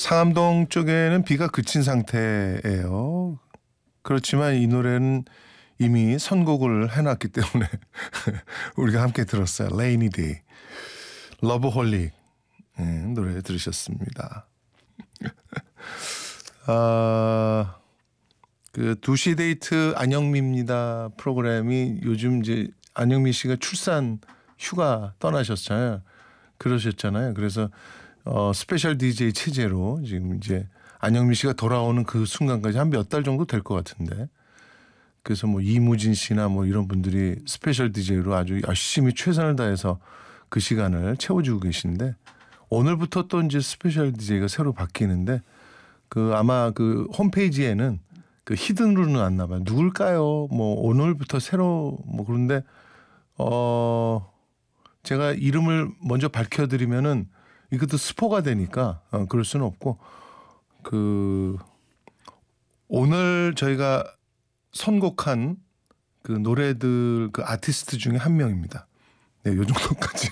상암동 쪽에는 비가 그친 상태예요. 그렇지만 이 노래는 이미 선곡을 해놨기 때문에 우리가 함께 들었어요. Rainy Day, 러브홀릭 노래 들으셨습니다. 그 2시 데이트 안영미입니다 프로그램이 요즘 이제 안영미 씨가 출산 휴가 떠나셨잖아요. 그러셨잖아요. 그래서 스페셜 DJ 체제로 지금 이제 안영미 씨가 돌아오는 그 순간까지 한 몇 달 정도 될 것 같은데, 그래서 뭐 이무진 씨나 뭐 이런 분들이 스페셜 DJ로 아주 열심히 최선을 다해서 그 시간을 채워주고 계신데, 오늘부터 또 이제 스페셜 DJ가 새로 바뀌는데, 그 아마 그 홈페이지에는 그 히든으로는 안 나와요. 누굴까요? 뭐 오늘부터 새로 뭐 그런데 제가 이름을 먼저 밝혀드리면은 이것도 스포가 되니까 그럴 수는 없고, 그 오늘 저희가 선곡한 그 노래들 그 아티스트 중에 한 명입니다. 네, 요 정도까지.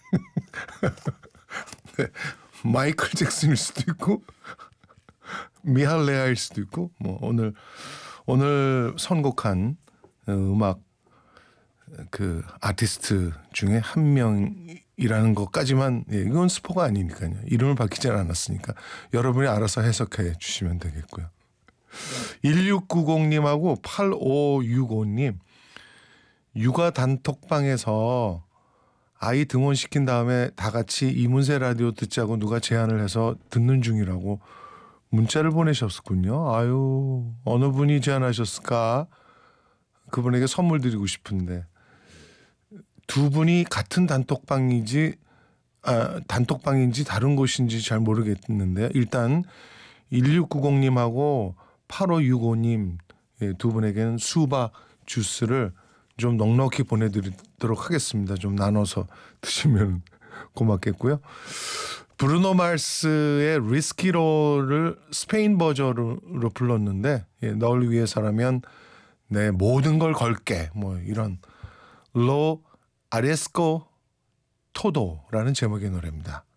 네, 마이클 잭슨일 수도 있고 미할레아일 수도 있고, 뭐 오늘 선곡한 음악 그 아티스트 중에 한 명이라는 것까지만, 예, 이건 스포가 아니니까요. 이름을 밝히지 않았으니까 여러분이 알아서 해석해 주시면 되겠고요. 1690님하고 8565님, 육아 단톡방에서 아이 등원시킨 다음에 다 같이 이문세 라디오 듣자고 누가 제안을 해서 듣는 중이라고 문자를 보내셨군요. 아유, 어느 분이 제안하셨을까? 그분에게 선물 드리고 싶은데, 두 분이 같은 단톡방인지 다른 곳인지 잘 모르겠는데, 일단 1690님하고 8565님 두 분에게는 수박 주스를 좀 넉넉히 보내드리도록 하겠습니다. 좀 나눠서 드시면 고맙겠고요. 브루노 마스의 리스키로를 스페인 버전으로 불렀는데, 예, 널 위해서라면 내 모든 걸 걸게, 뭐 이런 로 아레스코 토도라는 제목의 노래입니다.